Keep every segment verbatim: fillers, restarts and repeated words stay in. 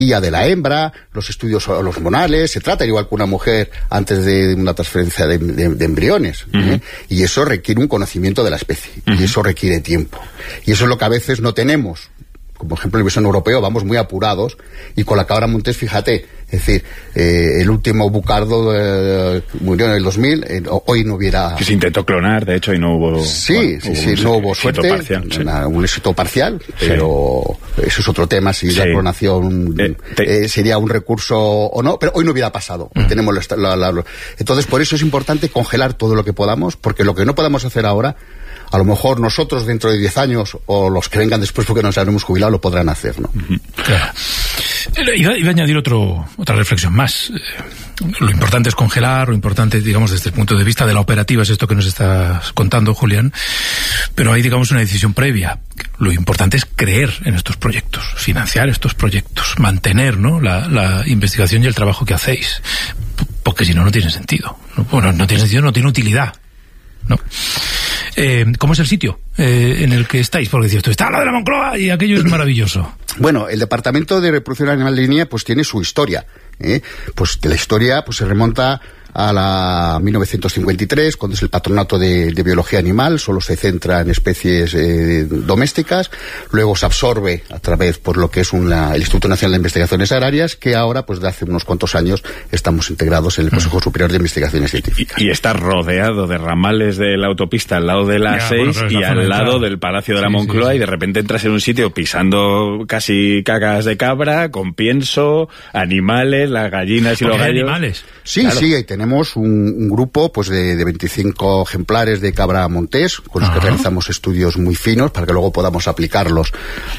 de la hembra, los estudios hormonales, se trata igual que una mujer antes de una transferencia de, de, de embriones, uh-huh. ¿eh? Y eso requiere un conocimiento de la especie, uh-huh. y eso requiere tiempo, y eso es lo que a veces no tenemos. Como ejemplo, en el versión europeo vamos muy apurados, y con la cabra montés, fíjate, es decir, eh, el último bucardo eh, murió en el dos mil, eh, hoy no hubiera... Que se intentó clonar, de hecho, y no hubo... Sí, bueno, sí, hubo sí, un no hubo suerte, parcial, sí. una, un éxito parcial, pero sí. Eso es otro tema, si sí. La clonación eh, te... eh, sería un recurso o no, pero hoy no hubiera pasado. Mm. Tenemos la, la, la... Entonces, por eso es importante congelar todo lo que podamos, porque lo que no podamos hacer ahora, a lo mejor nosotros dentro de diez años o los que vengan después porque nos habremos jubilado lo podrán hacer, ¿no? Uh-huh. Claro. Iba, iba a añadir otro, otra reflexión más. Lo importante es congelar, lo importante, digamos, desde el punto de vista de la operativa es esto que nos estás contando, Julián, pero hay, digamos, una decisión previa. Lo importante es creer en estos proyectos, financiar estos proyectos, mantener, ¿no?, la, la investigación y el trabajo que hacéis, porque si no, no tiene sentido. Bueno, no tiene sentido, no tiene utilidad, ¿no? Eh, ¿Cómo es el sitio eh, en el que estáis? Porque decís, esto está a la de la Moncloa y aquello es maravilloso. Bueno, el Departamento de Reproducción Animal de Línea pues tiene su historia, ¿eh? Pues la historia pues se remonta a la mil novecientos cincuenta y tres, cuando es el Patronato de, de Biología Animal, solo se centra en especies eh, domésticas, luego se absorbe a través por lo que es una, el Instituto Nacional de Investigaciones Agrarias, que ahora, pues de hace unos cuantos años, estamos integrados en el Consejo Superior de Investigaciones Científicas. Y, y está rodeado de ramales de la autopista al lado de la ya, seis bueno, y al lado del Palacio de la sí, Moncloa, sí, sí. Y de repente entras en un sitio pisando casi cacas de cabra, con pienso, animales, las gallinas y los gallos. Animales. Sí, claro. Sí, ahí tenemos un, un grupo pues de, de veinticinco ejemplares de cabra montés, con los Ajá. que realizamos estudios muy finos para que luego podamos aplicarlos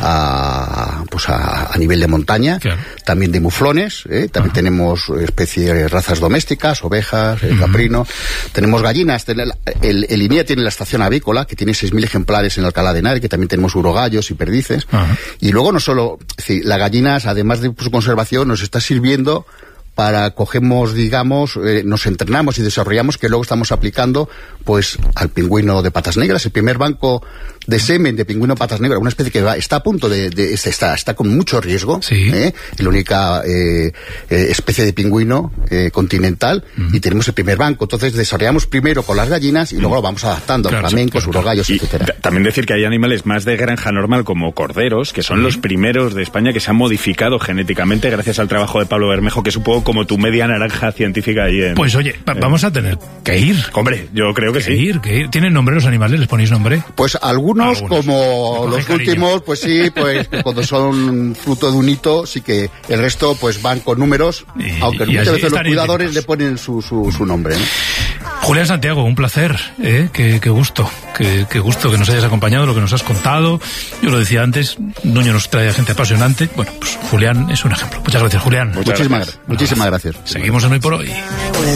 a, pues a, a nivel de montaña. Claro. También de muflones, ¿eh? También Ajá. tenemos especies, razas domésticas, ovejas, uh-huh. caprino. Tenemos gallinas. El, el, el INEA tiene la estación avícola, que tiene seis mil ejemplares en Alcalá de Henares, que también tenemos urogallos y perdices. Ajá. Y luego no solo, es decir, las gallinas, además de su conservación, nos está sirviendo para, cogemos, digamos, eh, nos entrenamos y desarrollamos, que luego estamos aplicando, pues, al pingüino de patas negras, el primer banco de semen de pingüino patas negras, una especie que va, está a punto de, de está, está con mucho riesgo, sí. ¿eh? La única eh, eh, especie de pingüino eh, continental, uh-huh. y tenemos el primer banco. Entonces desarrollamos primero con las gallinas y luego lo vamos adaptando claro, a flamencos, claro, urogallos, y etcétera. T- también decir que hay animales más de granja normal como corderos, que son sí. los primeros de España que se han modificado genéticamente gracias al trabajo de Pablo Bermejo, que es un poco como tu media naranja científica ahí en... Pues oye, va- vamos a tener que ir. Hombre, yo creo que, que sí. Ir, que ir. ¿Tienen nombre los animales? ¿Les ponéis nombre? Pues algunos, algunos. como los cariño. últimos, pues sí, pues cuando son fruto de un hito, sí que el resto pues van con números, y, aunque y muchas veces los cuidadores identificados. Le ponen su, su, su nombre, ¿no? Julián Santiago, un placer, ¿eh? Qué, qué gusto, qué, qué gusto que nos hayas acompañado, lo que nos has contado. Yo lo decía antes, Nuño nos trae a gente apasionante. Bueno, pues Julián es un ejemplo. Muchas gracias, Julián. Muchas muchísimas gracias. Muchísimas gracias. Seguimos en Hoy por Hoy.